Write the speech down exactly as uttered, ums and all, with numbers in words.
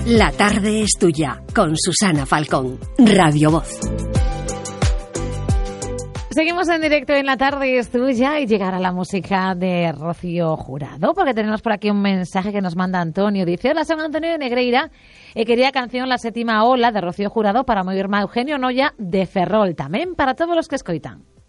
La tarde es tuya, con Susana Falcón, Radio Voz. Seguimos en directo en La tarde es tuya y llegará la música de Rocío Jurado, porque tenemos por aquí un mensaje que nos manda Antonio. Dice: hola, soy Antonio de Negreira e quería canción La Séptima Ola de Rocío Jurado para mover a Eugenio Noya de Ferrol, tamén para todos los que escoitan.